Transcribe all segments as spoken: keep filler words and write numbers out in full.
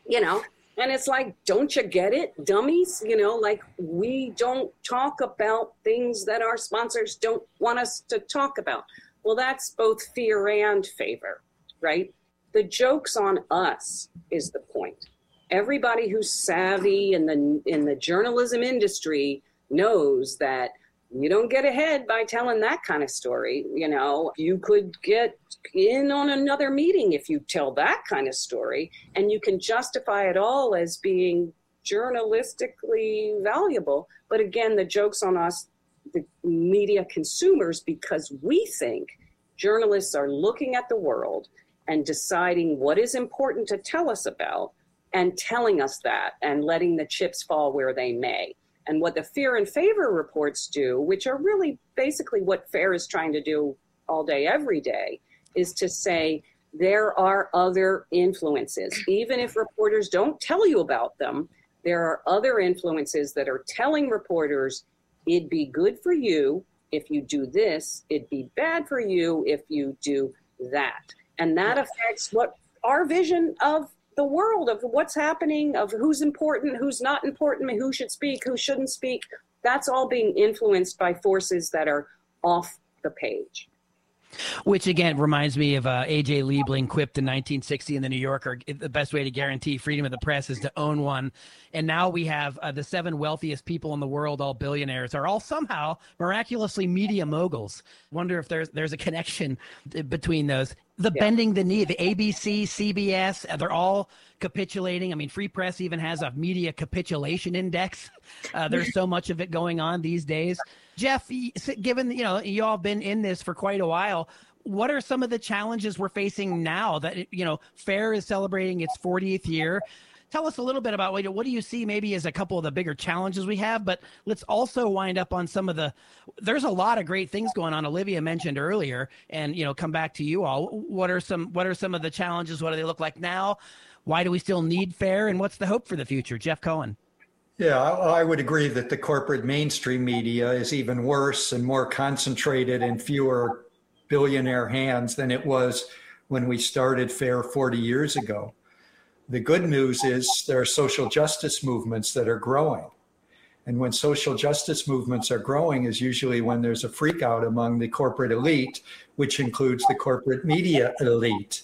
you know, and it's like, don't you get it, dummies? You know, like, we don't talk about things that our sponsors don't want us to talk about. Well, that's both fear and favor, right? The joke's on us is the point. Everybody who's savvy in the in the journalism industry knows that you don't get ahead by telling that kind of story. You know, you could get in on another meeting if you tell that kind of story, and you can justify it all as being journalistically valuable. But again, the joke's on us, the media consumers, because we think journalists are looking at the world and deciding what is important to tell us about and telling us that and letting the chips fall where they may. And what the fear and favor reports do, which are really basically what FAIR is trying to do all day, every day, is to say there are other influences. Even if reporters don't tell you about them, there are other influences that are telling reporters, it'd be good for you if you do this, it'd be bad for you if you do that. And that affects what our vision of the world, of what's happening, of who's important, who's not important, who should speak, who shouldn't speak. That's all being influenced by forces that are off the page. Which, again, reminds me of uh, A J Liebling quipped in nineteen sixty in the New Yorker, the best way to guarantee freedom of the press is to own one. And now we have uh, the seven wealthiest people in the world, all billionaires, are all somehow miraculously media moguls. Wonder if there's there's a connection between those. The yeah. bending the knee, the A B C, C B S, they're all capitulating. I mean, Free Press even has a media capitulation index. Uh, there's so much of it going on these days. Jeff, given, you know, you all have been in this for quite a while, what are some of the challenges we're facing now that, you know, FAIR is celebrating its fortieth year? Tell us a little bit about what do you see maybe as a couple of the bigger challenges we have, but let's also wind up on some of the, there's a lot of great things going on. Olivia mentioned earlier, and, you know, come back to you all. What are some, what are some of the challenges? What do they look like now? Why do we still need FAIR? And what's the hope for the future? Jeff Cohen. Yeah, I would agree that the corporate mainstream media is even worse and more concentrated in fewer billionaire hands than it was when we started FAIR forty years ago. The good news is there are social justice movements that are growing. And when social justice movements are growing is usually when there's a freak out among the corporate elite, which includes the corporate media elite.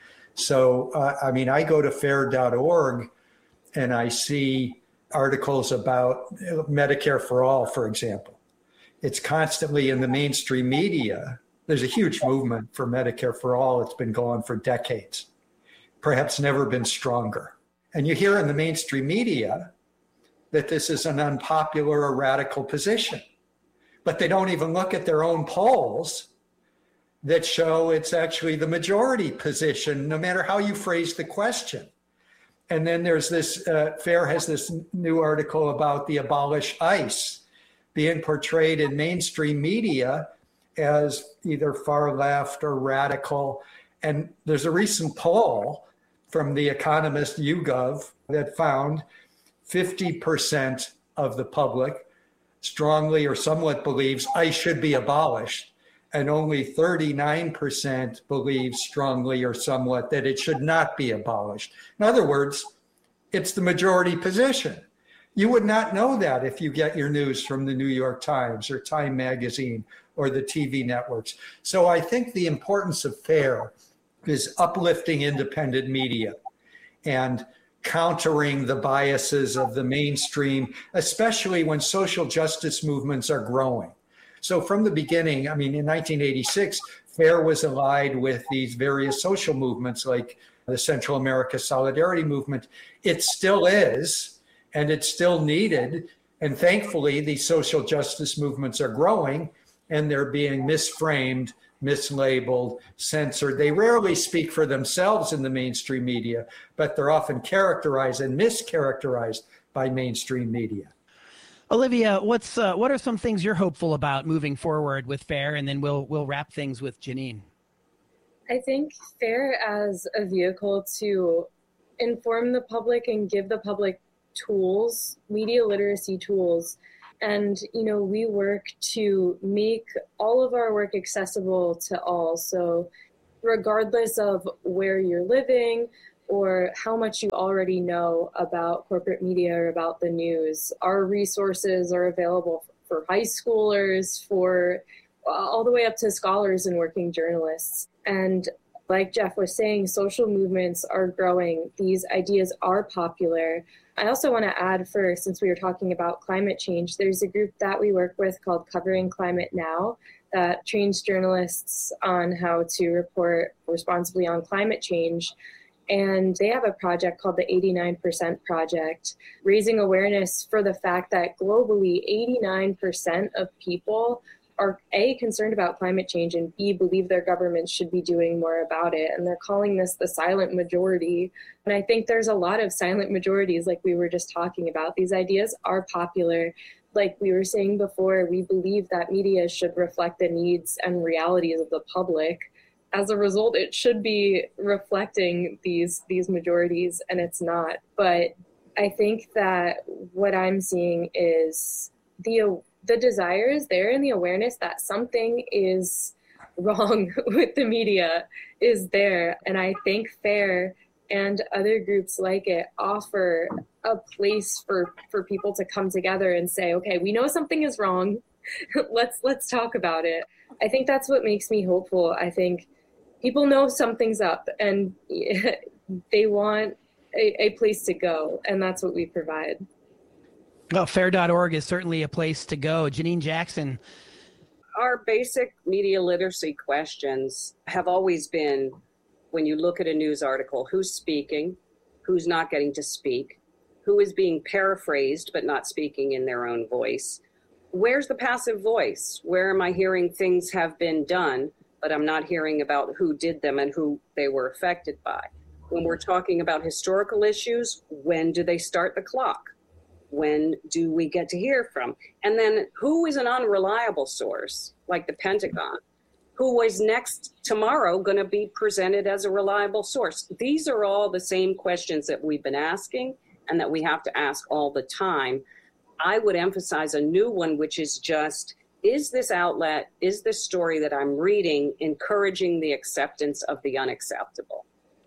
So, uh, I mean, I go to fair dot org and I see articles about Medicare for All, for example. It's constantly in the mainstream media. There's a huge movement for Medicare for All. It's been going for decades. Perhaps never been stronger. And you hear in the mainstream media that this is an unpopular or radical position, but they don't even look at their own polls that show it's actually the majority position, no matter how you phrase the question. And then there's this, uh, FAIR has this new article about the Abolish ICE being portrayed in mainstream media as either far left or radical. And there's a recent poll from the economist YouGov that found fifty percent of the public strongly or somewhat believes ICE should be abolished, and only thirty-nine percent believes strongly or somewhat that it should not be abolished. In other words, it's the majority position. You would not know that if you get your news from the New York Times or Time Magazine or the T V networks. So I think the importance of FAIR is uplifting independent media and countering the biases of the mainstream, especially when social justice movements are growing. So from the beginning, I mean, in nineteen eighty-six, FAIR was allied with these various social movements like the Central America Solidarity Movement. It still is, and it's still needed. And thankfully, these social justice movements are growing and they're being misframed, mislabeled, censored. They rarely speak for themselves in the mainstream media, but they're often characterized and mischaracterized by mainstream media. Olivia, what's uh, what are some things you're hopeful about moving forward with FAIR, and then we'll we'll wrap things with Janine. I think FAIR as a vehicle to inform the public and give the public tools, media literacy tools. And, you know, we work to make all of our work accessible to all. So regardless of where you're living, or how much you already know about corporate media or about the news. Our resources are available for high schoolers, for all the way up to scholars and working journalists. And like Jeff was saying, social movements are growing. These ideas are popular. I also want to add, for since we were talking about climate change, there's a group that we work with called Covering Climate Now that trains journalists on how to report responsibly on climate change. And they have a project called the eighty-nine percent Project, raising awareness for the fact that globally, eighty-nine percent of people are A, concerned about climate change, and B, believe their governments should be doing more about it. And they're calling this the silent majority. And I think there's a lot of silent majorities, like we were just talking about. These ideas are popular. Like we were saying before, we believe that media should reflect the needs and realities of the public. As a result, it should be reflecting these these majorities, and it's not. But I think that what I'm seeing is the the desire is there, and the awareness that something is wrong with the media is there. And I think FAIR and other groups like it offer a place for, for people to come together and say, okay, we know something is wrong. let's let's talk about it. I think that's what makes me hopeful. I think people know something's up, and they want a, a place to go, and that's what we provide. Well, fair dot org is certainly a place to go. Janine Jackson. Our basic media literacy questions have always been, when you look at a news article, who's speaking, who's not getting to speak, who is being paraphrased but not speaking in their own voice. Where's the passive voice? Where am I hearing things have been done, but I'm not hearing about who did them and who they were affected by? When we're talking about historical issues, when do they start the clock? When do we get to hear from? And then who is an unreliable source, like the Pentagon? Who is next tomorrow going to be presented as a reliable source? These are all the same questions that we've been asking and that we have to ask all the time. I would emphasize a new one, which is just, is this outlet, is this story that I'm reading encouraging the acceptance of the unacceptable?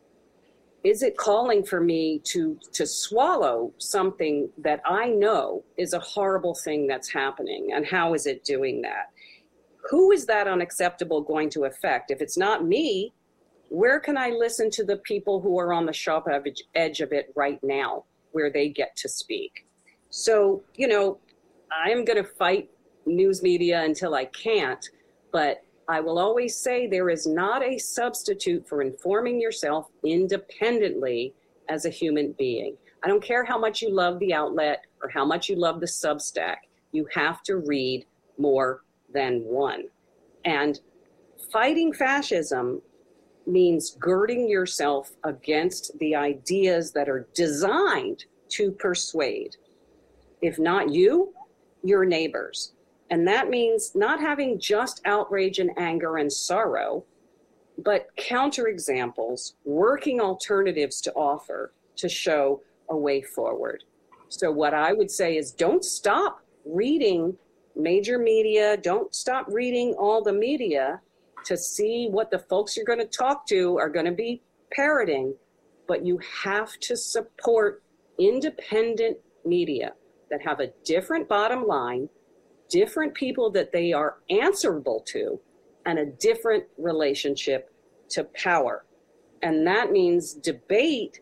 Is it calling for me to, to swallow something that I know is a horrible thing that's happening? And how is it doing that? Who is that unacceptable going to affect? If it's not me, where can I listen to the people who are on the sharp edge of it right now, where they get to speak? So, you know, I'm going to fight news media until I can't, but I will always say there is not a substitute for informing yourself independently as a human being. I don't care how much you love the outlet or how much you love the Substack. You have to read more than one. And fighting fascism means girding yourself against the ideas that are designed to persuade, if not you, your neighbors. And that means not having just outrage and anger and sorrow, but counterexamples, working alternatives to offer to show a way forward. So what I would say is, don't stop reading major media. Don't stop reading all the media to see what the folks you're going to talk to are going to be parroting. But you have to support independent media that have a different bottom line, different people that they are answerable to, and a different relationship to power. And that means debate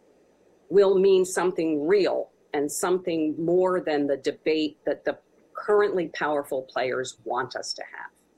will mean something real and something more than the debate that the currently powerful players want us to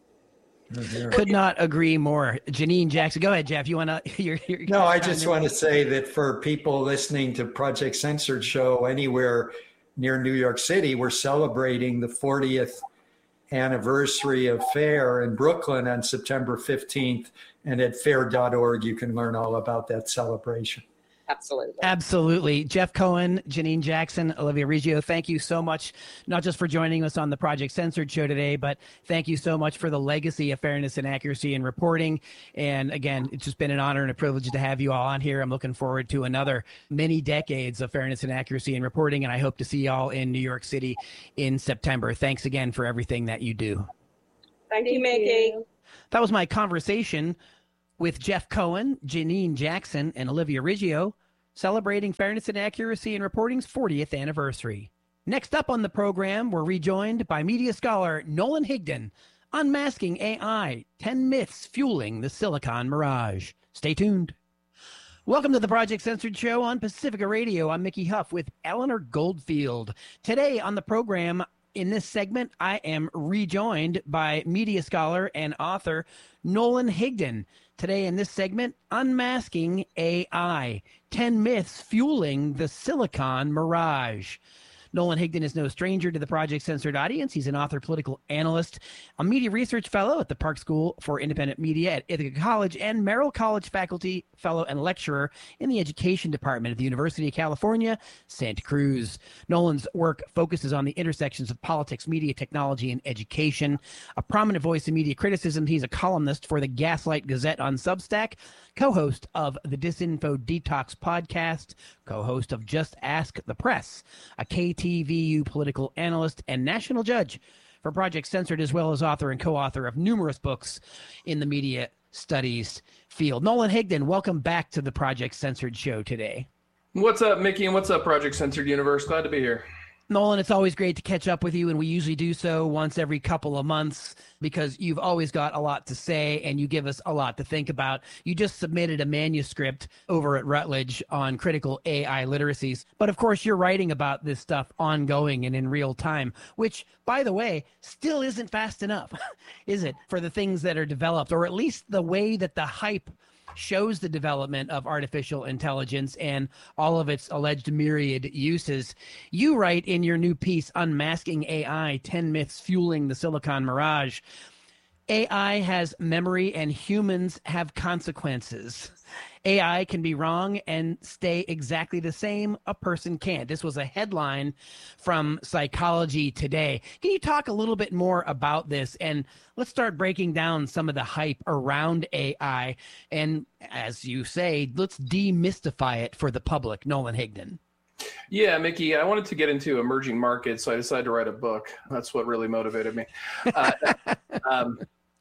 have. Could not agree more. Janine Jackson, go ahead, Jeff. You want to? You're, you're no, I just want to say that for people listening to Project Censored Show anywhere near New York City, we're celebrating the fortieth anniversary of FAIR in Brooklyn on September fifteenth. And at fair dot org, you can learn all about that celebration. Absolutely. Absolutely. Jeff Cohen, Janine Jackson, Olivia Riggio, thank you so much, not just for joining us on the Project Censored show today, but thank you so much for the legacy of fairness and accuracy in reporting. And again, it's just been an honor and a privilege to have you all on here. I'm looking forward to another many decades of fairness and accuracy in reporting, and I hope to see you all in New York City in September. Thanks again for everything that you do. Thank you, Mickey. That was my conversation with Jeff Cohen, Janine Jackson, and Olivia Riggio, celebrating Fairness and Accuracy in Reporting's fortieth anniversary. Next up on the program, we're rejoined by media scholar Nolan Higdon, Unmasking A I, ten Myths Fueling the Silicon Mirage. Stay tuned. Welcome to the Project Censored Show on Pacifica Radio. I'm Mickey Huff with Eleanor Goldfield. Today on the program, in this segment, I am rejoined by media scholar and author Nolan Higdon. Today in this segment, Unmasking A I, ten Myths Fueling the Silicon Mirage. Nolan Higdon is no stranger to the Project Censored audience. He's an author, political analyst, a media research fellow at the Park School for Independent Media at Ithaca College, and Merrill College faculty fellow and lecturer in the Education Department at the University of California, Santa Cruz. Nolan's work focuses on the intersections of politics, media, technology, and education. A prominent voice in media criticism, he's a columnist for the Gaslight Gazette on Substack, co-host of the Disinfo Detox podcast, co-host of Just Ask the Press, a K T V U political analyst, and national judge for Project Censored, as well as author and co-author of numerous books in the media studies field. Nolan Higdon, welcome back to the Project Censored show today. What's up, Mickey, and what's up, Project Censored Universe? Glad to be here. Nolan, it's always great to catch up with you, and we usually do so once every couple of months because you've always got a lot to say and you give us a lot to think about. You just submitted a manuscript over at Rutledge on critical A I literacies, but of course you're writing about this stuff ongoing and in real time, which, by the way, still isn't fast enough, is it, for the things that are developed, or at least the way that the hype shows the development of artificial intelligence and all of its alleged myriad uses. You write in your new piece, Unmasking A I, ten Myths Fueling the Silicon Mirage, A I has memory and humans have consequences. A I can be wrong and stay exactly the same. A person can't. This was a headline from Psychology Today. Can you talk a little bit more about this? And let's start breaking down some of the hype around A I. And as you say, let's demystify it for the public. Nolan Higdon. Yeah, Mickey, I wanted to get into emerging markets, so I decided to write a book. That's what really motivated me. Uh, um,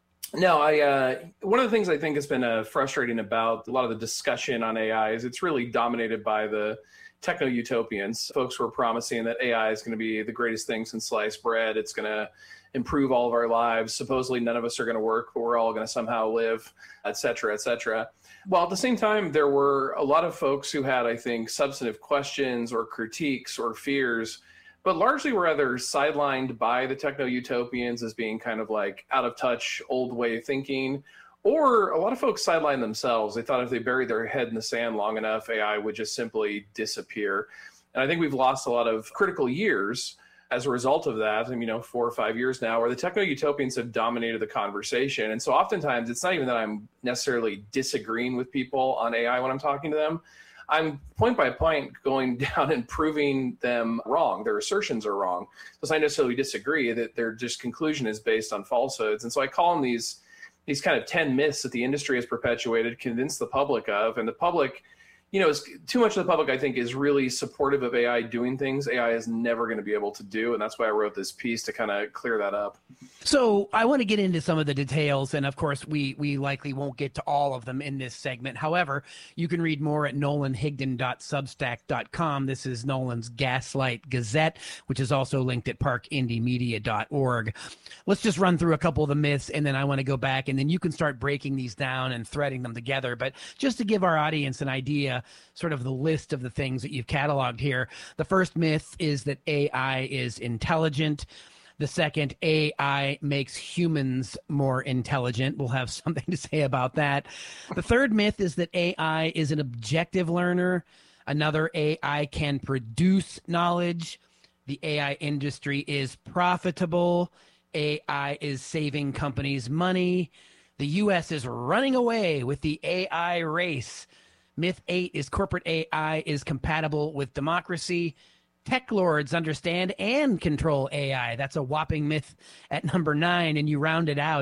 No, I. Uh, one of the things I think has been uh, frustrating about a lot of the discussion on A I is it's really dominated by the techno-utopians. Folks who are promising that A I is going to be the greatest thing since sliced bread. It's going to improve all of our lives. Supposedly none of us are going to work, but we're all going to somehow live, et cetera, et cetera. While at the same time, there were a lot of folks who had, I think, substantive questions or critiques or fears, but largely were either sidelined by the techno-utopians as being kind of like out of touch, old way of thinking, or a lot of folks sidelined themselves. They thought if they buried their head in the sand long enough, A I would just simply disappear. And I think we've lost a lot of critical years as a result of that, and, you know, four or five years now, where the techno-utopians have dominated the conversation. And so oftentimes it's not even that I'm necessarily disagreeing with people on A I when I'm talking to them. I'm point by point going down and proving them wrong. Their assertions are wrong. Does not necessarily disagree that their just conclusion is based on falsehoods. And so I call them these these kind of ten myths that the industry has perpetuated, convinced the public of, and the public, you know, is too much of the public, I think, is really supportive of A I doing things A I is never going to be able to do. And that's why I wrote this piece, to kind of clear that up. So I want to get into some of the details. And of course, we we likely won't get to all of them in this segment. However, you can read more at nolan higdon dot substack dot com. This is Nolan's Gaslight Gazette, which is also linked at park indie media dot org. Let's just run through a couple of the myths, and then I want to go back, and then you can start breaking these down and threading them together. But just to give our audience an idea, sort of the list of the things that you've cataloged here. The first myth is that A I is intelligent. The second, A I makes humans more intelligent. We'll have something to say about that. The third myth is that A I is an objective learner. Another, A I can produce knowledge. The A I industry is profitable. A I is saving companies money. The U S is running away with the A I race. Myth eight is corporate A I is compatible with democracy. Tech lords understand and control A I. That's a whopping myth at number nine, and you round it out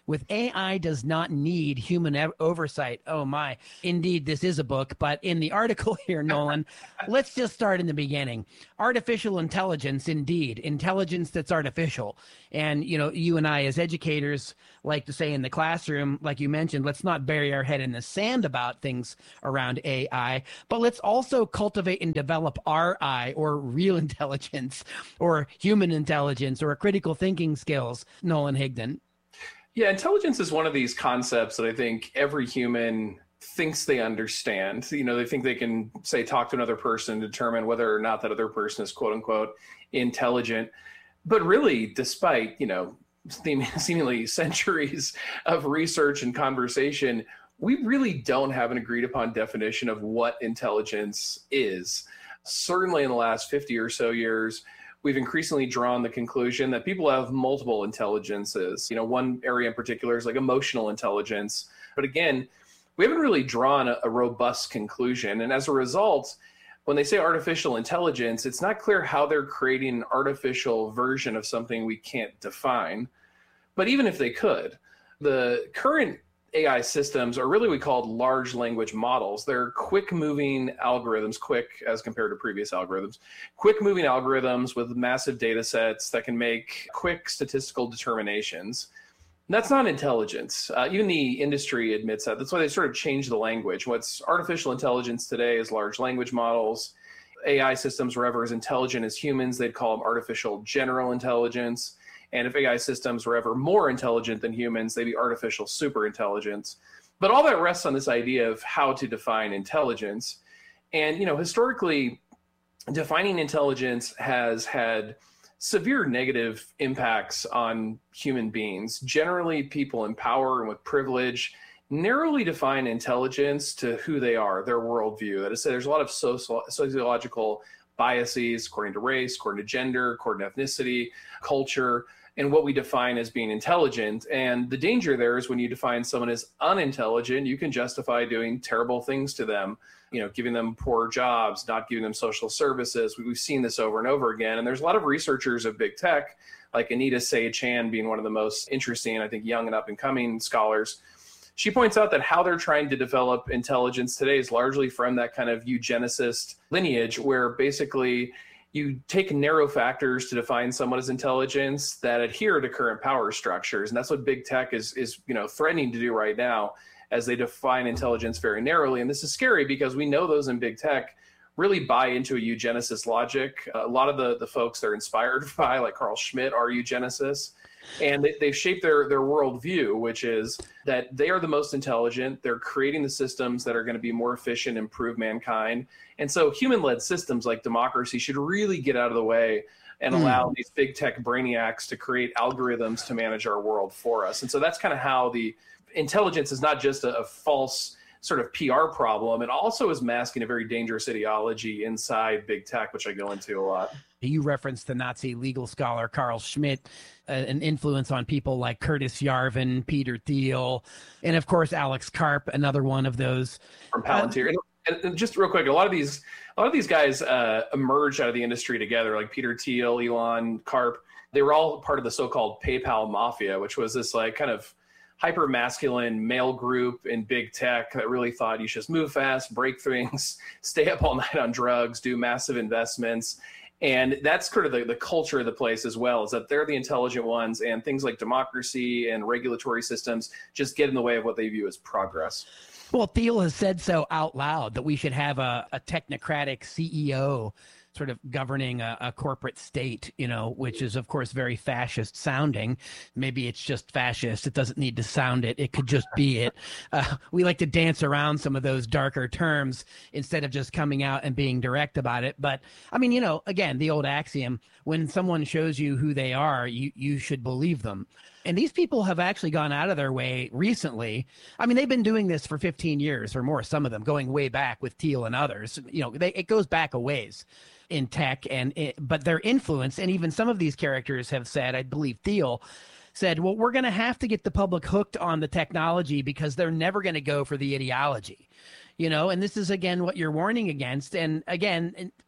with A I does not need human ev- oversight. Oh my, indeed, this is a book, but in the article here, Nolan, let's just start in the beginning. Artificial intelligence, indeed, intelligence that's artificial. And, you know, you and I as educators like to say in the classroom, like you mentioned, let's not bury our head in the sand about things around A I, but let's also cultivate and develop our I, or real intelligence, or human intelligence, or critical thinking skills. Nolan Higdon. Yeah, intelligence is one of these concepts that I think every human thinks they understand. You know, they think they can, say, talk to another person, determine whether or not that other person is quote unquote intelligent. But really, despite, you know, seemingly centuries of research and conversation, we really don't have an agreed upon definition of what intelligence is. Certainly in the last fifty or so years, we've increasingly drawn the conclusion that people have multiple intelligences. You know, one area in particular is like emotional intelligence. But again, we haven't really drawn a, a robust conclusion. And as a result, when they say artificial intelligence, it's not clear how they're creating an artificial version of something we can't define. But even if they could, the current A I systems are really what we call large language models. They're quick moving algorithms, quick as compared to previous algorithms, quick moving algorithms with massive data sets that can make quick statistical determinations. And that's not intelligence. Uh, even the industry admits that. That's why they sort of changed the language. What's artificial intelligence today is large language models. A I systems were ever as intelligent as humans, they'd call them artificial general intelligence. And if A I systems were ever more intelligent than humans, they'd be artificial superintelligence. But all that rests on this idea of how to define intelligence. And, you know, historically, defining intelligence has had severe negative impacts on human beings. Generally, people in power and with privilege narrowly define intelligence to who they are, their worldview. That is, there's a lot of social, sociological biases according to race, according to gender, according to ethnicity, culture, and what we define as being intelligent. And the danger there is when you define someone as unintelligent, you can justify doing terrible things to them, you know, giving them poor jobs, not giving them social services. We've seen this over and over again. And there's a lot of researchers of big tech, like Anita Say-Chan being one of the most interesting, I think, young and up and coming scholars. She points out that how they're trying to develop intelligence today is largely from that kind of eugenicist lineage, where basically you take narrow factors to define someone as intelligence that adhere to current power structures. And that's what big tech is, is you know, threatening to do right now as they define intelligence very narrowly. And this is scary because we know those in big tech really buy into a eugenicist logic. A lot of the, the folks they're inspired by, like Carl Schmitt, are eugenicists. And they, they've shaped their, their worldview, which is that they are the most intelligent. They're creating the systems that are going to be more efficient, improve mankind. And so human-led systems like democracy should really get out of the way and mm. allow these big tech brainiacs to create algorithms to manage our world for us. And so that's kind of how the intelligence is not just a, a false sort of P R problem. It also is masking a very dangerous ideology inside big tech, which I go into a lot. You referenced the Nazi legal scholar Carl Schmitt, uh, an influence on people like Curtis Yarvin, Peter Thiel, and of course Alex Karp, another one of those. From Palantir. Uh, and, and just real quick, a lot of these, a lot of these guys uh, emerged out of the industry together, like Peter Thiel, Elon, Karp. They were all part of the so-called PayPal mafia, which was this like kind of hyper masculine male group in big tech that really thought you should just move fast, break things, stay up all night on drugs, do massive investments. And that's sort of the, the culture of the place as well, is that they're the intelligent ones, and things like democracy and regulatory systems just get in the way of what they view as progress. Well, Thiel has said so out loud that we should have a, a technocratic C E O sort of governing a, a corporate state, you know, which is, of course, very fascist sounding. Maybe it's just fascist. It doesn't need to sound it. It could just be it. Uh, we like to dance around some of those darker terms instead of just coming out and being direct about it. But I mean, you know, again, the old axiom, when someone shows you who they are, you, you should believe them. And these people have actually gone out of their way recently. I mean, they've been doing this for fifteen years or more, some of them going way back with Thiel and others. You know, they, it goes back a ways in tech, and it, but their influence, and even some of these characters have said, I believe Thiel said, well, we're going to have to get the public hooked on the technology because they're never going to go for the ideology, you know, and this is, again, what you're warning against. And again,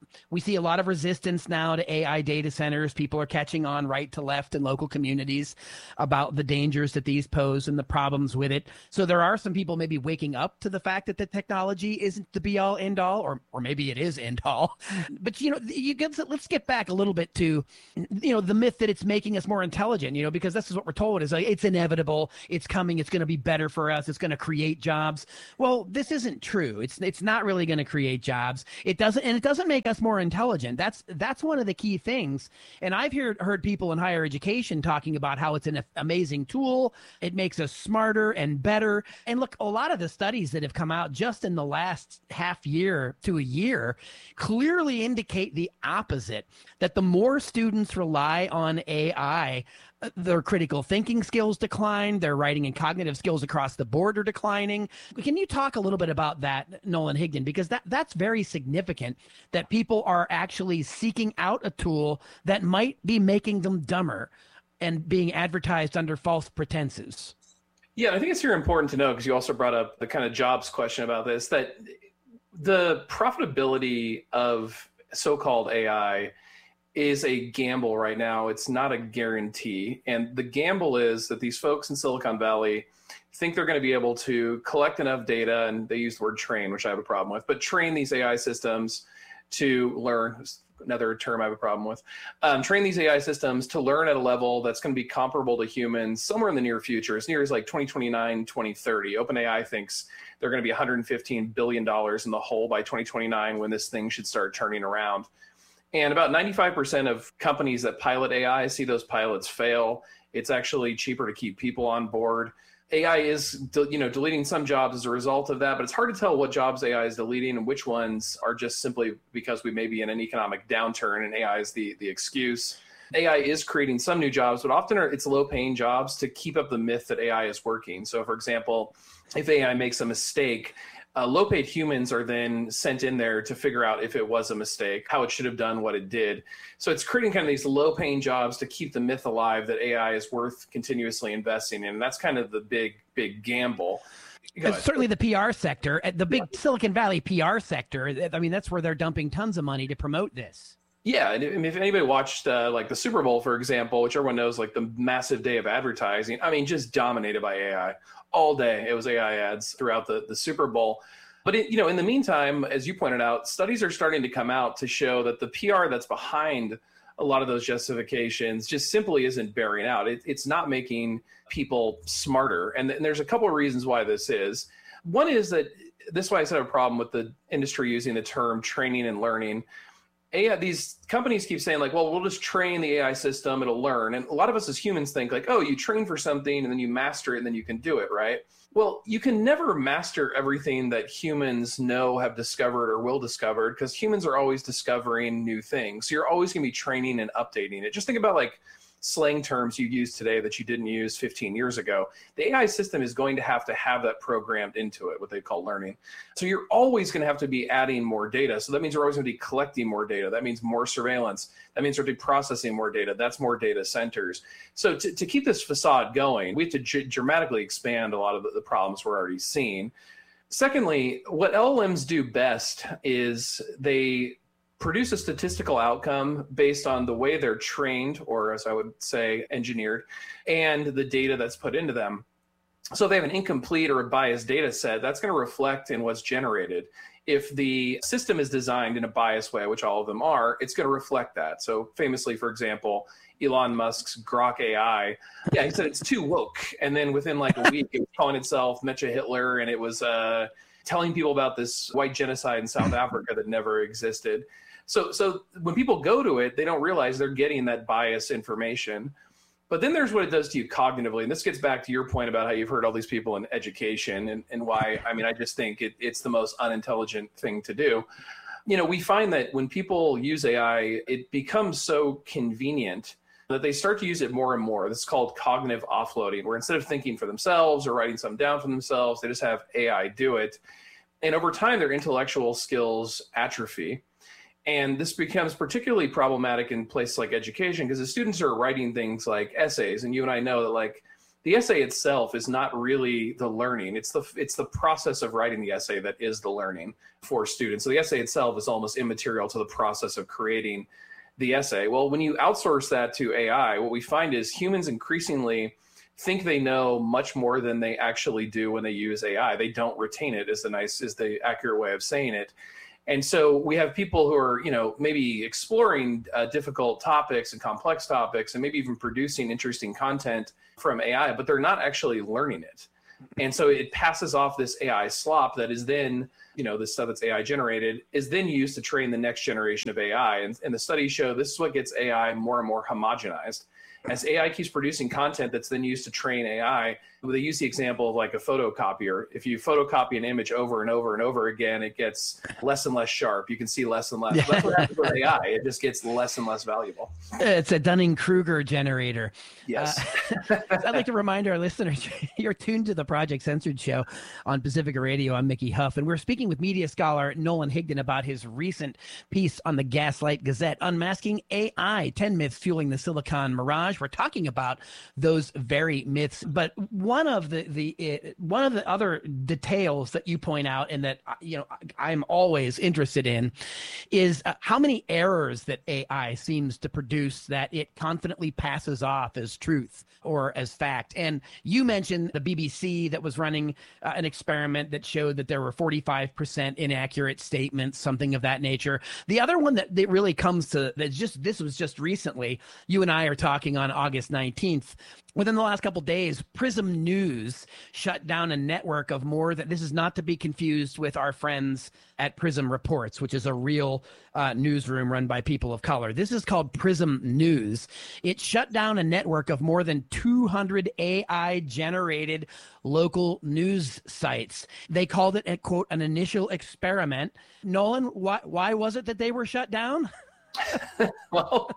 We see a lot of resistance now to A I data centers. People are catching on right to left in local communities about the dangers that these pose and the problems with it. So there are some people maybe waking up to the fact that the technology isn't the be all end all, or or maybe it is end all. But you know, you get, let's get back a little bit to, you know, the myth that it's making us more intelligent. You know, because this is what we're told is like it's inevitable, it's coming, it's going to be better for us, it's going to create jobs. Well, this isn't true. It's it's not really going to create jobs. It doesn't, and it doesn't make us more intelligent. That's that's one of the key things. And I've heard heard people in higher education talking about how it's an amazing tool. It makes us smarter and better. And look, a lot of the studies that have come out just in the last half year to a year clearly indicate the opposite, that the more students rely on A I, their critical thinking skills decline, their writing and cognitive skills across the board are declining. Can you talk a little bit about that, Nolan Higdon? Because that, that's very significant, that people are actually seeking out a tool that might be making them dumber and being advertised under false pretenses. Yeah, I think it's very important to know, because you also brought up the kind of jobs question about this, that the profitability of so-called A I is a gamble right now. It's not a guarantee. And the gamble is that these folks in Silicon Valley think they're going to be able to collect enough data, and they use the word train, which I have a problem with, but train these A I systems to learn, another term I have a problem with, um, train these A I systems to learn at a level that's going to be comparable to humans somewhere in the near future, as near as like twenty twenty-nine, twenty thirty. OpenAI thinks they're going to be one hundred fifteen billion dollars in the hole by twenty twenty-nine, when this thing should start turning around. And about ninety-five percent of companies that pilot A I see those pilots fail. It's actually cheaper to keep people on board. A I is, you know, deleting some jobs as a result of that, but it's hard to tell what jobs A I is deleting and which ones are just simply because we may be in an economic downturn and A I is the, the excuse. A I is creating some new jobs, but often it's low-paying jobs to keep up the myth that A I is working. So, for example, if A I makes a mistake, Uh, low-paid humans are then sent in there to figure out if it was a mistake, how it should have done what it did. So it's creating kind of these low-paying jobs to keep the myth alive that A I is worth continuously investing in. And that's kind of the big, big gamble. Certainly the P R sector, the big yeah. Silicon Valley P R sector. I mean, that's where they're dumping tons of money to promote this. Yeah, and if anybody watched uh, like the Super Bowl, for example, which everyone knows, like the massive day of advertising, I mean, just dominated by A I. All day it was A I ads throughout the, the Super Bowl. But, it, you know, in the meantime, as you pointed out, studies are starting to come out to show that the P R that's behind a lot of those justifications just simply isn't bearing out. It, it's not making people smarter. And, and there's a couple of reasons why this is. One is that this is why I said I have a problem with the industry using the term training and learning. A I, these companies keep saying like, well, we'll just train the A I system, it'll learn. And a lot of us as humans think like, oh, you train for something and then you master it and then you can do it, right? Well, you can never master everything that humans know, have discovered, or will discover, because humans are always discovering new things. So you're always going to be training and updating it. Just think about like slang terms you use today that you didn't use fifteen years ago. The A I system is going to have to have that programmed into it, what they call learning. So you're always going to have to be adding more data. So that means you're always going to be collecting more data. That means more surveillance. That means you're going to be processing more data. That's more data centers. So to, to keep this facade going, we have to g- dramatically expand a lot of the, the problems we're already seeing. Secondly, what L L Ms do best is they produce a statistical outcome based on the way they're trained, or as I would say, engineered, and the data that's put into them. So if they have an incomplete or a biased data set, that's going to reflect in what's generated. If the system is designed in a biased way, which all of them are, it's going to reflect that. So famously, for example, Elon Musk's Grok A I, yeah, he said it's too woke. And then within like a week, it was calling itself Mecha Hitler, and it was uh, telling people about this white genocide in South Africa that never existed. So so when people go to it, they don't realize they're getting that biased information. But then there's what it does to you cognitively. And this gets back to your point about how you've heard all these people in education and, and why, I mean, I just think it, it's the most unintelligent thing to do. You know, we find that when people use A I, it becomes so convenient that they start to use it more and more. This is called cognitive offloading, where instead of thinking for themselves or writing something down for themselves, they just have A I do it. And over time, their intellectual skills atrophy. And this becomes particularly problematic in places like education, because the students are writing things like essays. And you and I know that like the essay itself is not really the learning. It's the it's the process of writing the essay that is the learning for students. So the essay itself is almost immaterial to the process of creating the essay. Well, when you outsource that to A I, what we find is humans increasingly think they know much more than they actually do when they use A I. They don't retain it, is the nice, is the accurate way of saying it. And so we have people who are, you know, maybe exploring uh, difficult topics and complex topics, and maybe even producing interesting content from A I, but they're not actually learning it. And so it passes off this A I slop that is then, you know, the stuff that's A I generated is then used to train the next generation of A I. And, and the studies show this is what gets A I more and more homogenized. As A I keeps producing content that's then used to train A I, they use the example of like a photocopier. If you photocopy an image over and over and over again, it gets less and less sharp. You can see less and less. Yeah. That's what happens with A I. It just gets less and less valuable. It's a Dunning-Kruger generator. Yes. Uh, I'd like to remind our listeners, you're tuned to the Project Censored show on Pacifica Radio. I'm Mickey Huff, and we're speaking with media scholar Nolan Higdon about his recent piece on the Gaslight Gazette, Unmasking A I, ten Myths Fueling the Silicon Mirage. We're talking about those very myths, but one of the the uh, one of the other details that you point out, and that you know I'm always interested in, is uh, how many errors that A I seems to produce that it confidently passes off as truth or as fact. And you mentioned the B B C that was running uh, an experiment that showed that there were forty-five percent inaccurate statements, something of that nature. The other one that, that really comes to that just this was just recently. You and I are talking on August nineteenth. Within the last couple of days, Prism News shut down a network of more than, this is not to be confused with our friends at Prism Reports, which is a real uh, newsroom run by people of color. This is called Prism News. It shut down a network of more than two hundred A I-generated local news sites. They called it, a, quote, an initial experiment. Nolan, why, why was it that they were shut down? Well,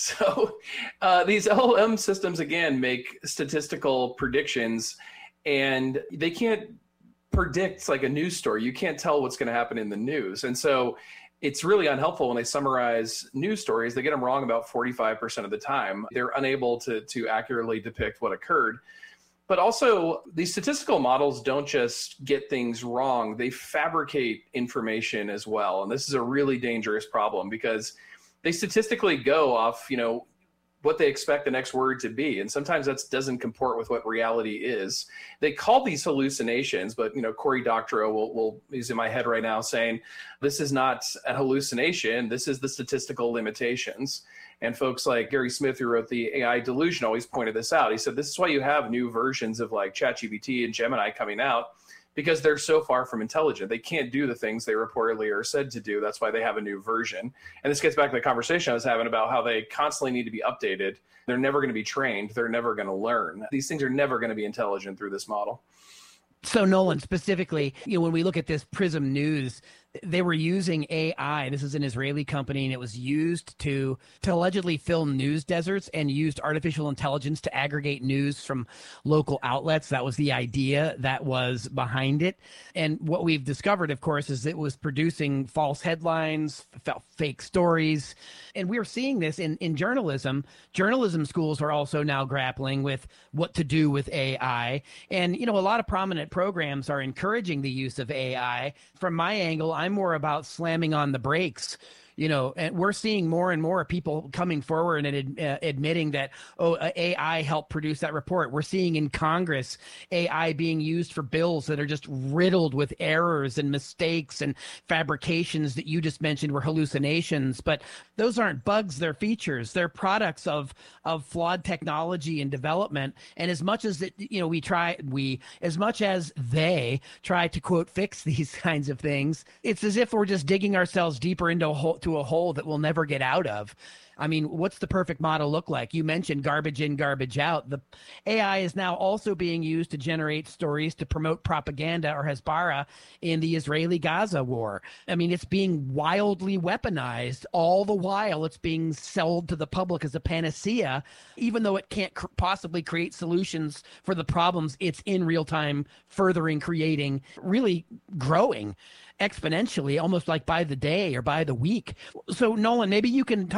so uh, these L L M systems, again, make statistical predictions, and they can't predict like a news story. You can't tell what's going to happen in the news. And so it's really unhelpful when they summarize news stories. They get them wrong about forty-five percent of the time. They're unable to, to accurately depict what occurred. But also, these statistical models don't just get things wrong. They fabricate information as well. And this is a really dangerous problem because they statistically go off, you know, what they expect the next word to be. And sometimes that doesn't comport with what reality is. They call these hallucinations, but, you know, Cory Doctorow will, will he's in my head right now saying, this is not a hallucination. This is the statistical limitations. And folks like Gary Smith, who wrote the A I Delusion, always pointed this out. He said, this is why you have new versions of like ChatGPT and Gemini coming out, because they're so far from intelligent. They can't do the things they reportedly are said to do. That's why they have a new version. And this gets back to the conversation I was having about how they constantly need to be updated. They're never going to be trained. They're never going to learn. These things are never going to be intelligent through this model. So Nolan, specifically, you know, when we look at this Prism News, they were using A I. This is an Israeli company, and it was used to to allegedly fill news deserts and used artificial intelligence to aggregate news from local outlets. That was the idea that was behind it. And what we've discovered, of course, is it was producing false headlines, f- fake stories. And we're seeing this in, in journalism. Journalism schools are also now grappling with what to do with A I. And, you know, a lot of prominent programs are encouraging the use of A I. From my angle, I'm more about slamming on the brakes. You know, and we're seeing more and more people coming forward and uh, admitting that, oh, A I helped produce that report. We're seeing in Congress A I being used for bills that are just riddled with errors and mistakes and fabrications that you just mentioned were hallucinations. But those aren't bugs, they're features. They're products of of flawed technology and development. And as much as, it, you know, we try, we, as much as they try to, quote, fix these kinds of things, it's as if we're just digging ourselves deeper into a hole, to a hole that we'll never get out of. I mean, what's the perfect model look like? You mentioned garbage in, garbage out. The A I is now also being used to generate stories to promote propaganda or Hezbollah in the Israeli-Gaza war. I mean, it's being wildly weaponized. All the while, it's being sold to the public as a panacea, even though it can't cr- possibly create solutions for the problems it's in real time, furthering, creating, really growing exponentially, almost like by the day or by the week. So Nolan, maybe you can talk a little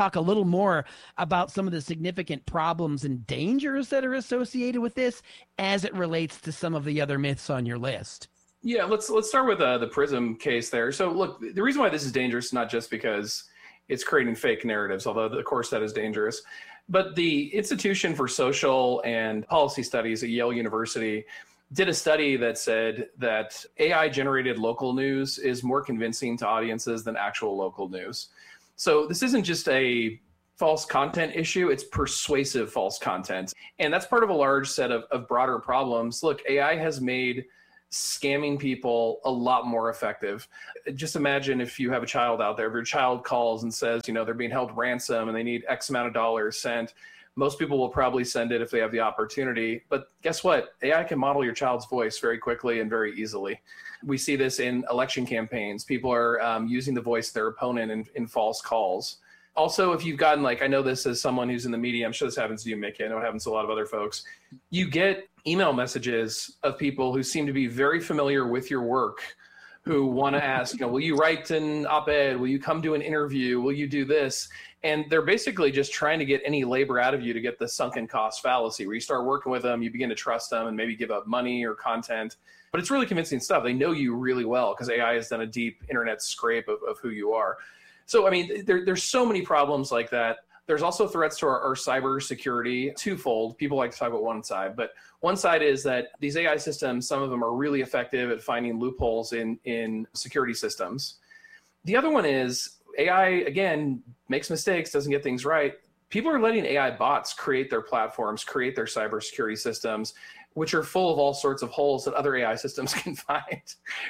more about some of the significant problems and dangers that are associated with this as it relates to some of the other myths on your list? Yeah, let's let's start with uh, the PRISM case there. So look, the reason why this is dangerous is not just because it's creating fake narratives, although of course that is dangerous, but the Institution for Social and Policy Studies at Yale University did a study that said that A I-generated local news is more convincing to audiences than actual local news. So this isn't just a false content issue, it's persuasive false content. And that's part of a large set of, of broader problems. Look, A I has made scamming people a lot more effective. Just imagine if you have a child out there, if your child calls and says, you know, they're being held ransom and they need X amount of dollars sent, most people will probably send it if they have the opportunity. But guess what? A I can model your child's voice very quickly and very easily. We see this in election campaigns. People are um, using the voice of their opponent in, in false calls. Also, if you've gotten, like, I know this as someone who's in the media, I'm sure this happens to you, Mickey, I know it happens to a lot of other folks. You get email messages of people who seem to be very familiar with your work, who want to ask, you know, will you write an op-ed? Will you come do an interview? Will you do this? And they're basically just trying to get any labor out of you to get the sunken cost fallacy, where you start working with them, you begin to trust them and maybe give up money or content. But it's really convincing stuff. They know you really well because A I has done a deep internet scrape of, of who you are. So, I mean, there, there's so many problems like that. There's also threats to our, our cyber security, twofold. People like to talk about one side, but one side is that these A I systems, some of them are really effective at finding loopholes in, in security systems. The other one is A I, again, makes mistakes, doesn't get things right. People are letting A I bots create their platforms, create their cybersecurity systems, which are full of all sorts of holes that other A I systems can find.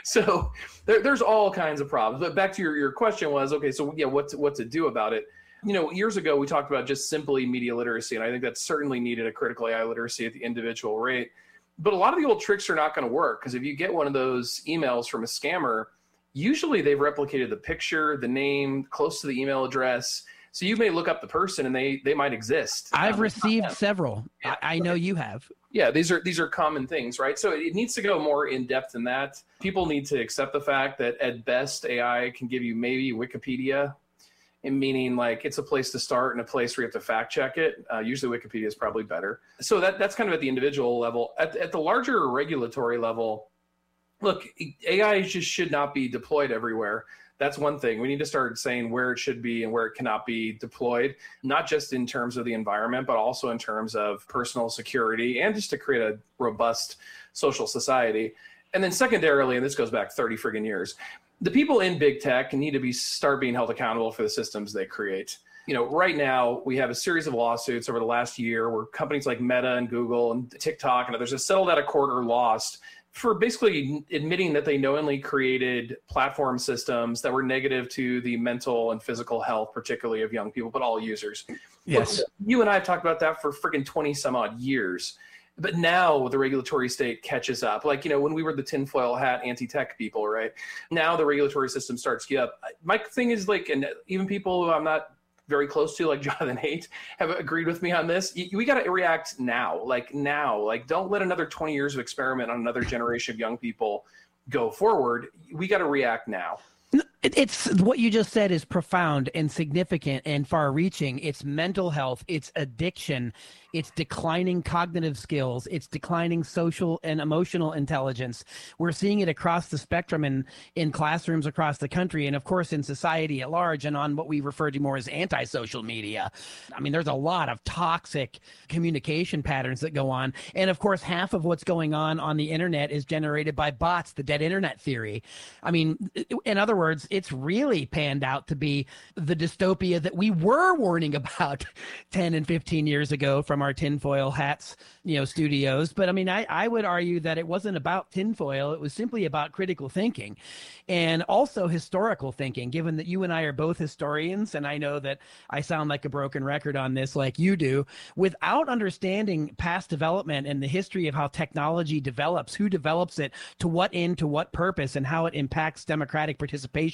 So there, there's all kinds of problems. But back to your, your question was, okay, so yeah, what to, what to do about it? You know, years ago, we talked about just simply media literacy, and I think that's certainly needed a critical A I literacy at the individual rate. But a lot of the old tricks are not going to work, because if you get one of those emails from a scammer, usually they've replicated the picture, the name, close to the email address. So you may look up the person and they they might exist. I've um, received several. Yeah. I, I know you have. Yeah, these are these are common things, right? So it needs to go more in depth than that. People need to accept the fact that at best A I can give you maybe Wikipedia, and meaning like it's a place to start and a place where you have to fact check it. Uh, usually Wikipedia is probably better. So that that's kind of at the individual level. At, at the larger regulatory level, look, A I just should not be deployed everywhere. That's one thing. We need to start saying where it should be and where it cannot be deployed, not just in terms of the environment, but also in terms of personal security and just to create a robust social society. And then secondarily, and this goes back thirty friggin' years, the people in big tech need to be start being held accountable for the systems they create. You know, right now we have a series of lawsuits over the last year where companies like Meta and Google and TikTok and others have settled out of court or lost for basically admitting that they knowingly created platform systems that were negative to the mental and physical health, particularly of young people, but all users. Yes. Look, you and I have talked about that for freaking twenty some odd years. But now the regulatory state catches up. Like, you know, when we were the tinfoil hat anti-tech people, right? Now the regulatory system starts to get up. My thing is like, and even people who I'm not very close to, like Jonathan Haidt, have agreed with me on this. We got to react now, like now. Like, don't let another twenty years of experiment on another generation of young people go forward. We got to react now. It's what you just said is profound and significant and far-reaching. It's mental health, it's addiction, it's declining cognitive skills, it's declining social and emotional intelligence. We're seeing it across the spectrum in, in classrooms across the country and, of course, in society at large and on what we refer to more as anti-social media. I mean, there's a lot of toxic communication patterns that go on. And, of course, half of what's going on on the internet is generated by bots, the dead internet theory. I mean, in other words, it's really panned out to be the dystopia that we were warning about ten and fifteen years ago from our tinfoil hats, you know, studios. But I mean, I, I would argue that it wasn't about tinfoil. It was simply about critical thinking and also historical thinking, given that you and I are both historians. And I know that I sound like a broken record on this, like you do. Without understanding past development and the history of how technology develops, who develops it, to what end, to what purpose, and how it impacts democratic participation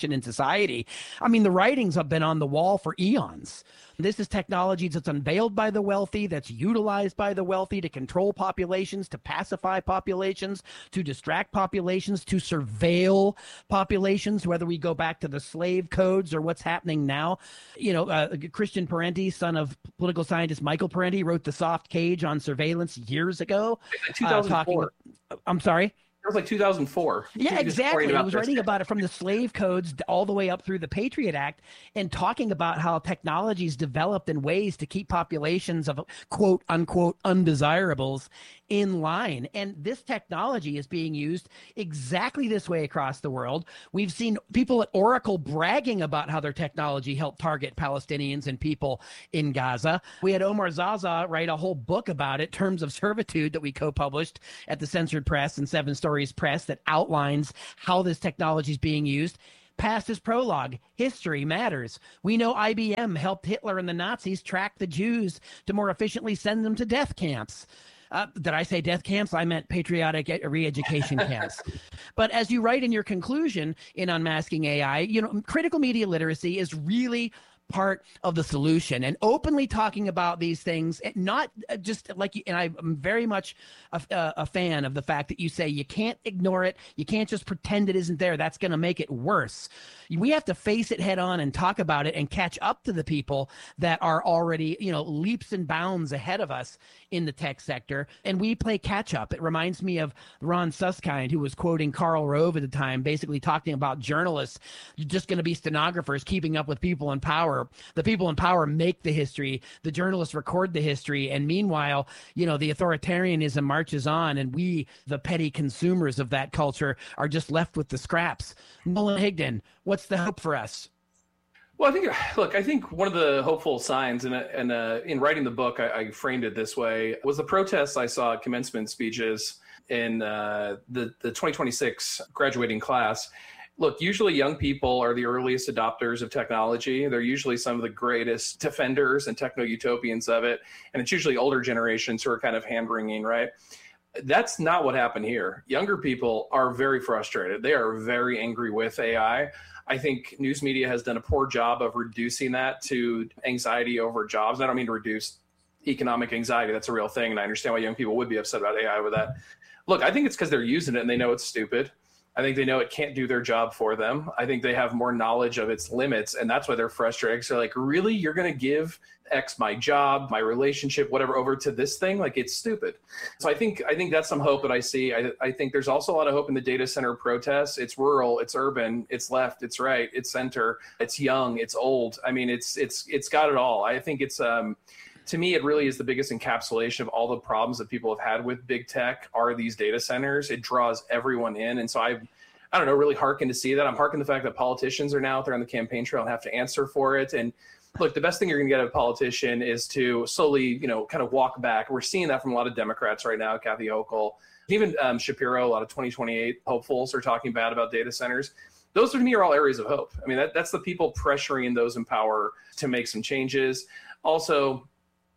function in society. I mean, the writings have been on the wall for eons. This is technology that's unveiled by the wealthy, that's utilized by the wealthy to control populations, to pacify populations, to distract populations, to surveil populations, whether we go back to the slave codes or what's happening now. You know, uh, Christian Parenti, son of political scientist Michael Parenti, wrote The Soft Cage on Surveillance years ago. two thousand four. Uh, talking, I'm sorry? It was like two thousand four. Yeah, exactly. I was writing about it from the slave codes all the way up through the Patriot Act and talking about how technologies developed in ways to keep populations of quote unquote undesirables in line. And this technology is being used exactly this way across the world. We've seen people at Oracle bragging about how their technology helped target Palestinians and people in Gaza. We had Omar Zaza write a whole book about it, Terms of Servitude, that we co-published at the Censored Press and Seven Stories Press, that outlines how this technology is being used. Past is prologue. History matters. We know I B M helped Hitler and the Nazis track the Jews to more efficiently send them to death camps. Uh, did I say death camps? I meant patriotic re-education camps. But as you write in your conclusion in Unmasking A I, you know, critical media literacy is really part of the solution, and openly talking about these things, not just like you, and I'm very much a, a fan of the fact that you say you can't ignore it. You can't just pretend it isn't there. That's going to make it worse. We have to face it head on and talk about it and catch up to the people that are already, you know, leaps and bounds ahead of us in the tech sector. And we play catch up. It reminds me of Ron Suskind, who was quoting Karl Rove at the time, basically talking about journalists just going to be stenographers keeping up with people in power. The people in power make the history. The journalists record the history. And meanwhile, you know, the authoritarianism marches on, and we, the petty consumers of that culture, are just left with the scraps. Nolan Higdon, what's the hope for us? Well, I think, look, I think one of the hopeful signs, and and uh, in writing the book, I, I framed it this way, was the protests I saw at commencement speeches in uh, the, the twenty twenty-six graduating class. Look, usually young people are the earliest adopters of technology. They're usually some of the greatest defenders and techno-utopians of it. And it's usually older generations who are kind of hand-wringing, right? That's not what happened here. Younger people are very frustrated. They are very angry with A I. I think news media has done a poor job of reducing that to anxiety over jobs. I don't mean to reduce economic anxiety. That's a real thing. And I understand why young people would be upset about A I with that. Look, I think it's because they're using it and they know it's stupid. I think they know it can't do their job for them. I think they have more knowledge of its limits, and that's why they're frustrated. So, like, really, you're going to give X, my job, my relationship, whatever, over to this thing? Like, it's stupid. So I think I think that's some hope that I see. I, I think there's also a lot of hope in the data center protests. It's rural, it's urban, it's left, it's right, it's center, it's young, it's old. I mean, it's it's it's got it all. I think it's um. To me, it really is the biggest encapsulation of all the problems that people have had with big tech are these data centers. It draws everyone in. And so I, I don't know, really hearken to see that. I'm hearkening the fact that politicians are now out there on the campaign trail and have to answer for it. And look, the best thing you're going to get out of a politician is to slowly, you know, kind of walk back. We're seeing that from a lot of Democrats right now, Kathy Hochul, even um, Shapiro, a lot of twenty twenty-eight hopefuls are talking bad about data centers. Those to me are all areas of hope. I mean, that, that's the people pressuring those in power to make some changes. Also,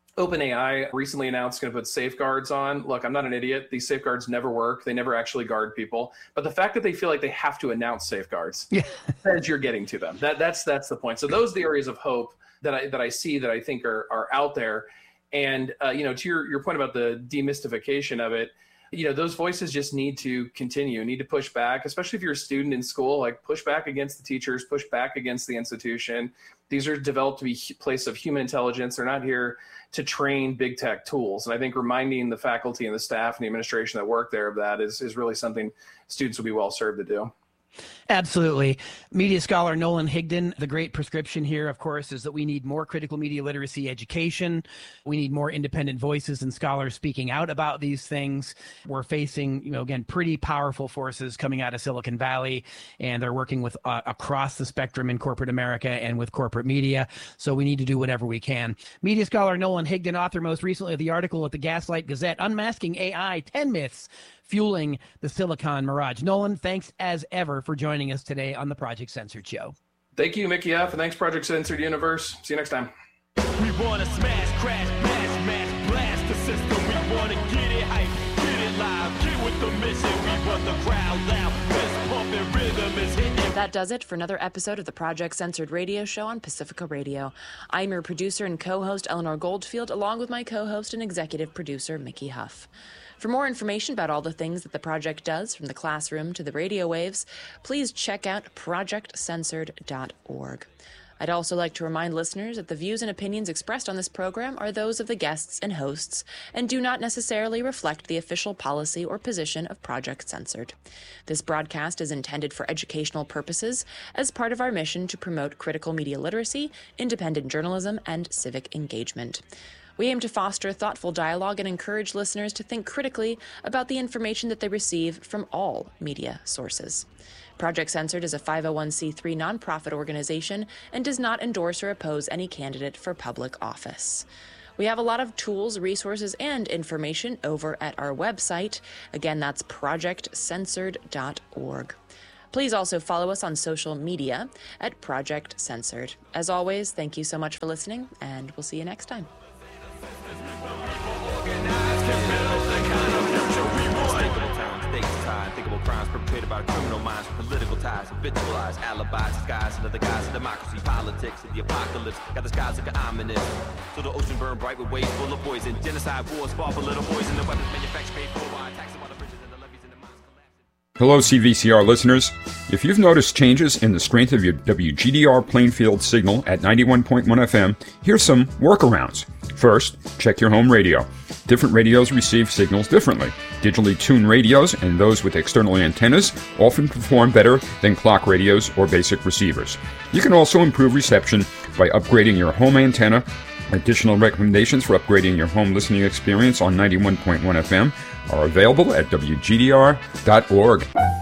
OpenAI recently announced going to put safeguards on. Look, I'm not an idiot. These safeguards never work. They never actually guard people. But the fact that they feel like they have to announce safeguards, yeah, says you're getting to them. That that's that's the point. So those are the areas of hope that I that I see that I think are are out there. And uh, you know, to your your point about the demystification of it, you know, those voices just need to continue, need to push back, especially if you're a student in school, like push back against the teachers, push back against the institution. These are developed to be a place of human intelligence. They're not here to train big tech tools. And I think reminding the faculty and the staff and the administration that work there of that is, is really something students will be well served to do. Absolutely. Media scholar Nolan Higdon, the great prescription here, of course, is that we need more critical media literacy education. We need more independent voices and scholars speaking out about these things. We're facing, you know, again, pretty powerful forces coming out of Silicon Valley, and they're working with uh, across the spectrum in corporate America and with corporate media. So we need to do whatever we can. Media scholar Nolan Higdon, author most recently of the article at the Gaslight Gazette, Unmasking A I, ten Myths Fueling the Silicon Mirage. Nolan, thanks as ever for joining us today on the Project Censored Show. Thank you, Mickey F. And thanks, Project Censored Universe. See you next time. We want to smash, crash, bash, mash, blast the system. We want to get it hype, get it live, get with with the mission. We run the crowd loud. Fist pumping rhythm is hitting. That does it for another episode of the Project Censored radio show on Pacifica Radio. I'm your producer and co-host Eleanor Goldfield, along with my co-host and executive producer Mickey Huff. For more information about all the things that the project does, from the classroom to the radio waves, please check out project censored dot org. I'd also like to remind listeners that the views and opinions expressed on this program are those of the guests and hosts and do not necessarily reflect the official policy or position of Project Censored. This broadcast is intended for educational purposes as part of our mission to promote critical media literacy, independent journalism, and civic engagement. We aim to foster thoughtful dialogue and encourage listeners to think critically about the information that they receive from all media sources. Project Censored is a five oh one c three nonprofit organization and does not endorse or oppose any candidate for public office. We have a lot of tools, resources, and information over at our website. Again, that's project censored dot org. Please also follow us on social media at Project Censored. As always, thank you so much for listening, and we'll see you next time. Unthinkable crimes perpetrated by criminal minds, political ties, habitualized alibis, disguised under the guise of democracy, politics, and the apocalypse. Got the skies looking ominous. So the ocean burned bright with waves full of poison. Genocide wars fought for little boys, and the weapons manufactured paid for by taxing while the bridges and the levees and the mines collapsed. Hello, C V C R listeners. If you've noticed changes in the strength of your W G D R Plainfield signal at ninety-one point one F M, here's some workarounds. First, check your home radio. Different radios receive signals differently. Digitally tuned radios and those with external antennas often perform better than clock radios or basic receivers. You can also improve reception by upgrading your home antenna. Additional recommendations for upgrading your home listening experience on ninety-one point one F M are available at W G D R dot org.